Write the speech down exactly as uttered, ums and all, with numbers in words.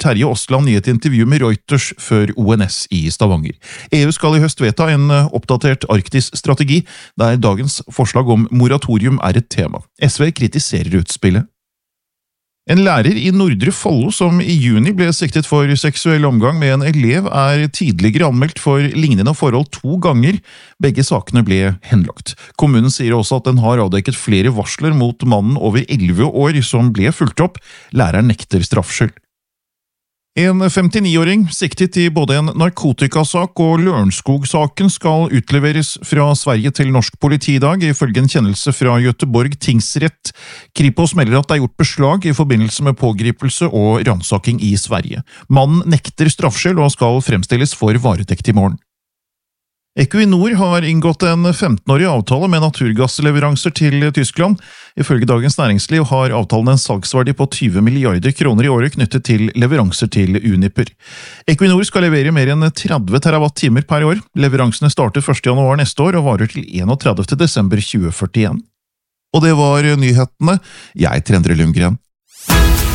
Terje Osland i et intervju med Reuters før O N S i Stavanger. E U skal i høst vedta en oppdatert Arktis-strategi, der dagens forslag om moratorium er et tema. S V kritiserer utspillet. En lærer i Nordre Follo som i juni ble siktet for seksuell omgang med en elev er tidligere anmeldt for lignende forhold to ganger. Begge sakene ble henlagt. Kommunen sier også at den har avdekket flere varsler mot mannen over elleve år som ble fulgt opp. Læreren nekter straffskyld. En femtini-åring siktet i både en narkotikasak og Lørenskog-saken skal utleveres fra Sverige til norsk politi i dag, ifølge en kjennelse fra Göteborg tingsrett. Kripos melder at det er gjort beslag i forbindelse med pågripelse og ransaking i Sverige. Mannen nekter straffskyld og skal fremstilles for varetekt i morgen. Equinor har inngått en femtenårig avtale med naturgassleveranser til Tyskland. Ifølge Dagens Næringsliv har avtalen en salgsverdi på tyve milliarder kroner i året knyttet til leveranser til Uniper. Equinor skal levere mer enn tretti terawatt-timer per år. Leveransene starter første januar neste år og varer til enogtredivte desember tjue førtien. Og det var nyhetene. Jeg er Endre Lundgren.